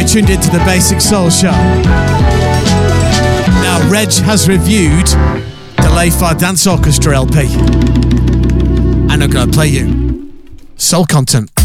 tuned into the Basic Soul Show. Now, Reg has reviewed the Layfire Dance Orchestra LP, and I'm going to play you soul content.